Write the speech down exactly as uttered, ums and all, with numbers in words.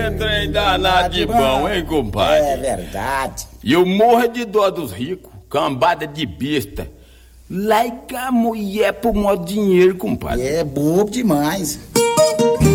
É trem danado de bom, hein, compadre? É verdade. E eu morro de dó dos ricos, cambada de besta. Larga a mulher por maior dinheiro, compadre. É bobo demais.